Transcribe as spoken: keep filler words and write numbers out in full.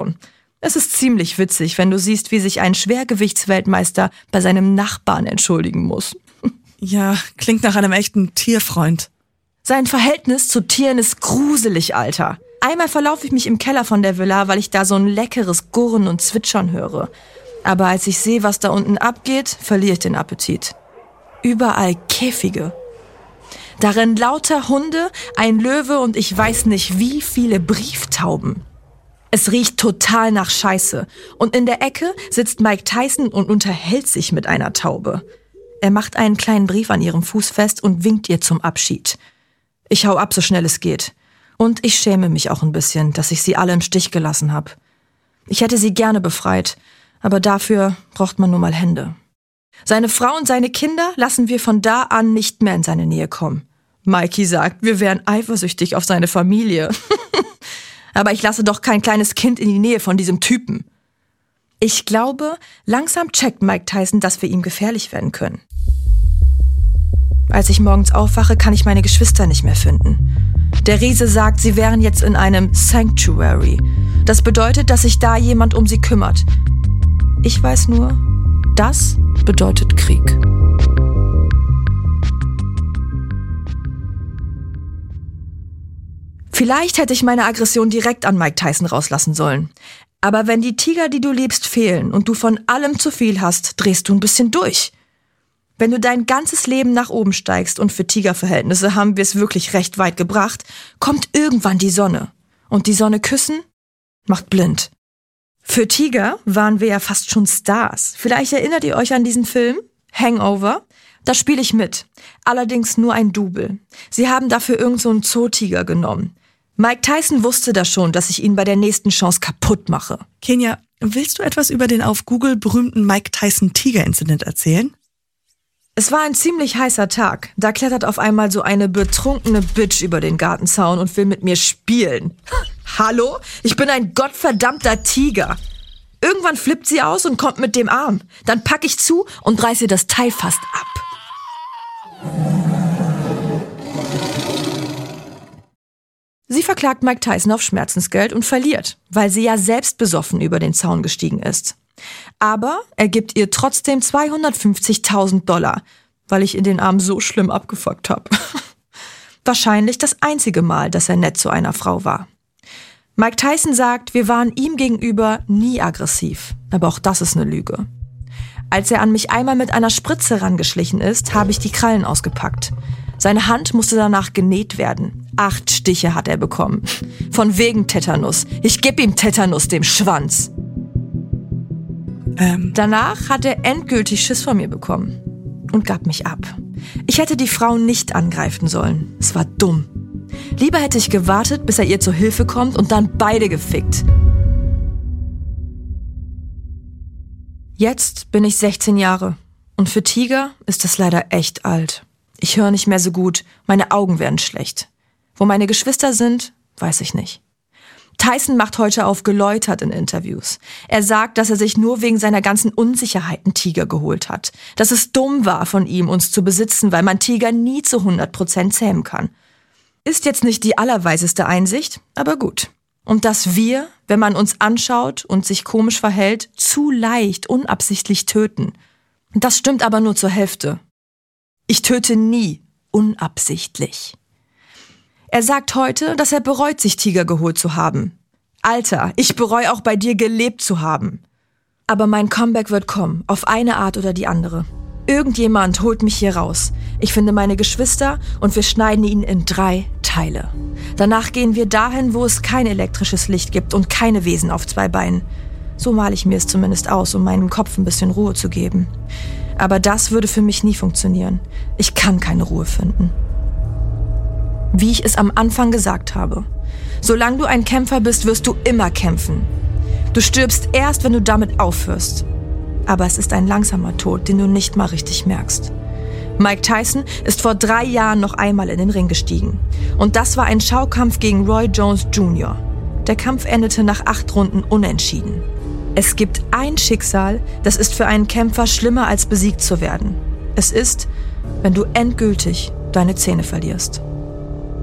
anschauen. Es ist ziemlich witzig, wenn du siehst, wie sich ein Schwergewichtsweltmeister bei seinem Nachbarn entschuldigen muss. Ja, klingt nach einem echten Tierfreund. Sein Verhältnis zu Tieren ist gruselig, Alter. Einmal verlaufe ich mich im Keller von der Villa, weil ich da so ein leckeres Gurren und Zwitschern höre. Aber als ich sehe, was da unten abgeht, verliere ich den Appetit. Überall Käfige. Darin lauter Hunde, ein Löwe und ich weiß nicht wie viele Brieftauben. Es riecht total nach Scheiße. Und in der Ecke sitzt Mike Tyson und unterhält sich mit einer Taube. Er macht einen kleinen Brief an ihrem Fuß fest und winkt ihr zum Abschied. Ich hau ab, so schnell es geht. Und ich schäme mich auch ein bisschen, dass ich sie alle im Stich gelassen habe. Ich hätte sie gerne befreit, aber dafür braucht man nun mal Hände. Seine Frau und seine Kinder lassen wir von da an nicht mehr in seine Nähe kommen. Mikey sagt, wir wären eifersüchtig auf seine Familie. Aber ich lasse doch kein kleines Kind in die Nähe von diesem Typen. Ich glaube, langsam checkt Mike Tyson, dass wir ihm gefährlich werden können. Als ich morgens aufwache, kann ich meine Geschwister nicht mehr finden. Der Riese sagt, sie wären jetzt in einem Sanctuary. Das bedeutet, dass sich da jemand um sie kümmert. Ich weiß nur, das bedeutet Krieg. Vielleicht hätte ich meine Aggression direkt an Mike Tyson rauslassen sollen. Aber wenn die Tiger, die du liebst, fehlen und du von allem zu viel hast, drehst du ein bisschen durch. Wenn du dein ganzes Leben nach oben steigst, und für Tigerverhältnisse haben wir es wirklich recht weit gebracht, kommt irgendwann die Sonne. Und die Sonne küssen macht blind. Für Tiger waren wir ja fast schon Stars. Vielleicht erinnert ihr euch an diesen Film Hangover? Da spiele ich mit. Allerdings nur ein Double. Sie haben dafür irgend so einen Zootiger genommen. Mike Tyson wusste das schon, dass ich ihn bei der nächsten Chance kaputt mache. Kenia, willst du etwas über den auf Google berühmten Mike Tyson-Tiger-Incident erzählen? Es war ein ziemlich heißer Tag. Da klettert auf einmal so eine betrunkene Bitch über den Gartenzaun und will mit mir spielen. Hallo? Ich bin ein gottverdammter Tiger. Irgendwann flippt sie aus und kommt mit dem Arm. Dann pack ich zu und reiß ihr das Teil fast ab. Sie verklagt Mike Tyson auf Schmerzensgeld und verliert, weil sie ja selbst besoffen über den Zaun gestiegen ist. Aber er gibt ihr trotzdem zweihundertfünfzigtausend Dollar, weil ich in den Arm so schlimm abgefuckt habe. Wahrscheinlich das einzige Mal, dass er nett zu einer Frau war. Mike Tyson sagt, wir waren ihm gegenüber nie aggressiv, aber auch das ist eine Lüge. Als er an mich einmal mit einer Spritze rangeschlichen ist, habe ich die Krallen ausgepackt. Seine Hand musste danach genäht werden. Acht Stiche hat er bekommen. Von wegen Tetanus. Ich geb ihm Tetanus, dem Schwanz. Ähm. Danach hat er endgültig Schiss vor mir bekommen und gab mich ab. Ich hätte die Frau nicht angreifen sollen. Es war dumm. Lieber hätte ich gewartet, bis er ihr zur Hilfe kommt und dann beide gefickt. Jetzt bin ich sechzehn Jahre und für Tiger ist das leider echt alt. Ich höre nicht mehr so gut, meine Augen werden schlecht. Wo meine Geschwister sind, weiß ich nicht. Tyson macht heute auf geläutert in Interviews. Er sagt, dass er sich nur wegen seiner ganzen Unsicherheiten Tiger geholt hat. Dass es dumm war von ihm, uns zu besitzen, weil man Tiger nie zu hundert Prozent zähmen kann. Ist jetzt nicht die allerweiseste Einsicht, aber gut. Und dass wir, wenn man uns anschaut und sich komisch verhält, zu leicht unabsichtlich töten. Das stimmt aber nur zur Hälfte. Ich töte nie unabsichtlich. Er sagt heute, dass er bereut, sich Tiger geholt zu haben. Alter, ich bereue auch bei dir gelebt zu haben. Aber mein Comeback wird kommen, auf eine Art oder die andere. Irgendjemand holt mich hier raus. Ich finde meine Geschwister und wir schneiden ihn in drei Teile. Danach gehen wir dahin, wo es kein elektrisches Licht gibt und keine Wesen auf zwei Beinen. So male ich mir es zumindest aus, um meinem Kopf ein bisschen Ruhe zu geben. Aber das würde für mich nie funktionieren. Ich kann keine Ruhe finden. Wie ich es am Anfang gesagt habe. Solange du ein Kämpfer bist, wirst du immer kämpfen. Du stirbst erst, wenn du damit aufhörst. Aber es ist ein langsamer Tod, den du nicht mal richtig merkst. Mike Tyson ist vor drei Jahren noch einmal in den Ring gestiegen. Und das war ein Schaukampf gegen Roy Jones Junior Der Kampf endete nach acht Runden unentschieden. Es gibt ein Schicksal, das ist für einen Kämpfer schlimmer als besiegt zu werden. Es ist, wenn du endgültig deine Zähne verlierst.